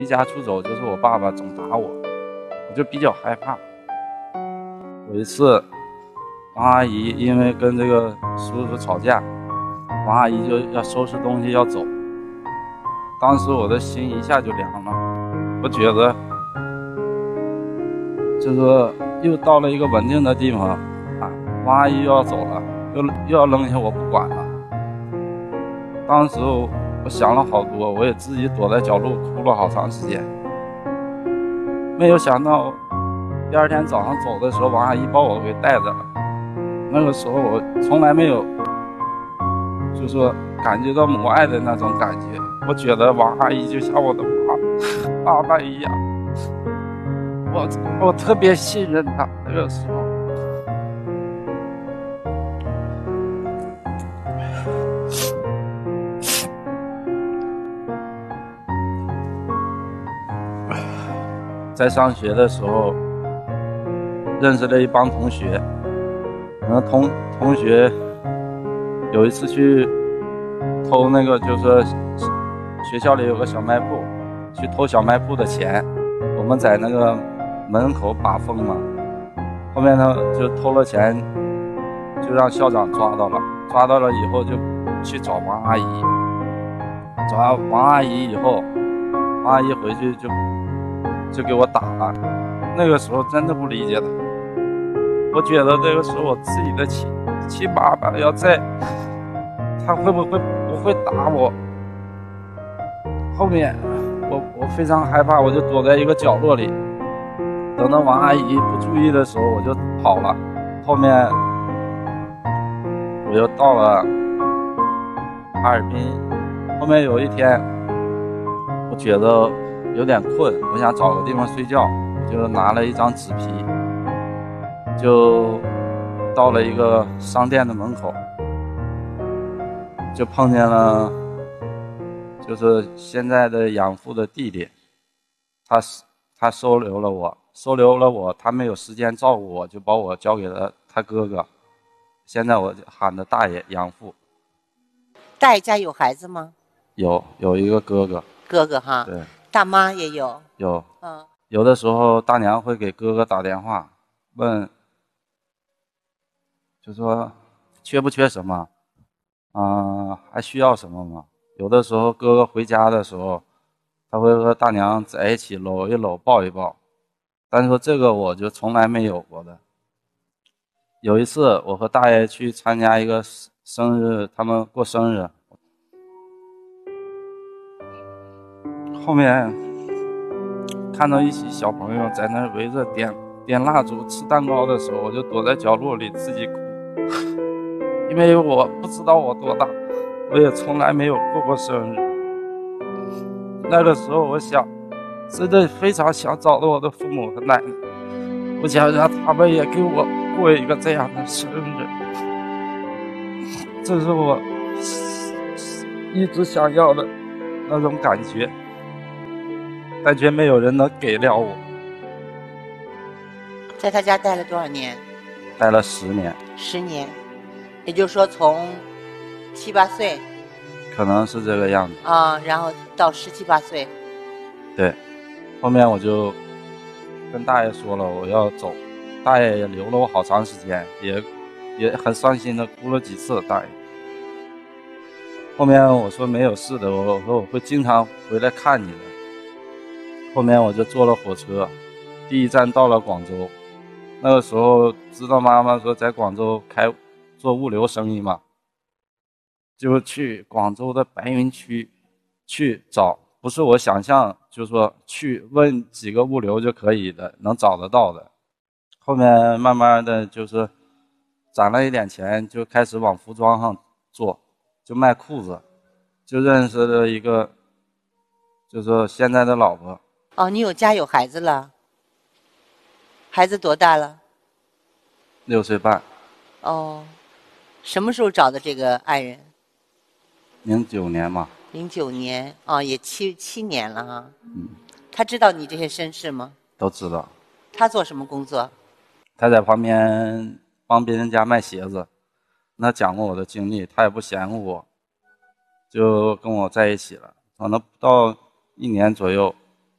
离家出走，就是我爸爸总打我，我就比较害怕。有一次王阿姨因为跟这个叔叔吵架，王阿姨就要收拾东西要走，当时我的心一下就凉了，我觉得就是说又到了一个稳定的地方啊，王阿姨又要走了，又要扔下我不管了。当时我想了好多，我也自己躲在角落哭了好长时间。没有想到第二天早上走的时候，王阿姨把我给带着了。那个时候我从来没有就说感觉到母爱的那种感觉，我觉得王阿姨就像我的爸爸一样，我特别信任她。那个时候在上学的时候认识了一帮同学，同学有一次去偷那个，就是学校里有个小卖部，去偷小卖部的钱，我们在那个门口把风嘛，后面呢就偷了钱，就让校长抓到了以后就去找王阿姨，找王阿姨以后，王阿姨回去就给我打了。那个时候真的不理解他，我觉得这个时候我自己的亲爸爸要在，他会不会打我？后面我非常害怕，我就躲在一个角落里，等到王阿姨不注意的时候我就跑了。后面我又到了哈尔滨，后面有一天我觉得有点困，我想找个地方睡觉，我就拿了一张纸皮，就到了一个商店的门口，就碰见了就是现在的养父的弟弟，他收留了我，他没有时间照顾我，就把我交给了他哥哥，现在我喊的大爷养父。 大爷家有孩子吗？ 有一个哥哥哈。 对。 大妈也有。 有的时候大娘会给哥哥打电话问，就说缺不缺什么还需要什么吗？有的时候哥哥回家的时候，他会和大娘在一起搂一搂抱一抱，但是说这个我就从来没有过的。有一次我和大爷去参加一个生日，他们过生日，后面看到一起小朋友在那围着点蜡烛吃蛋糕的时候，我就躲在角落里自己哭，因为我不知道我多大，我也从来没有过生日。那个时候我想，真的非常想找到我的父母和奶奶，我想让他们也给我过一个这样的生日，这是我一直想要的那种感觉，但却没有人能给了我。 在他家待了多少年？ 待了10年。 10年，也就是说从7、8岁， 可能是这个样子然后到17、18岁。 对，后面我就跟大爷说了我要走，大爷也留了我好长时间，也很伤心的哭了几次。大爷后面我说没有事的，我说我会经常回来看你的。后面我就坐了火车，第一站到了广州。那个时候知道妈妈说在广州做物流生意嘛，就去广州的白云区去找，不是我想象，就是说去问几个物流就可以的，能找得到的。后面慢慢的就是攒了一点钱，就开始往服装上做，就卖裤子，就认识了一个就是现在的老婆。 你有家有孩子了？孩子多大了 ？6岁半。 什么时候找的这个爱人 ？09年嘛。 09年也7年了哈。他知道你这些身世吗？ 都知道。 他做什么工作？ 他在旁边帮别人家卖鞋子。他讲过我的经历，他也不嫌我，就跟我在一起了。可能不到1年左右，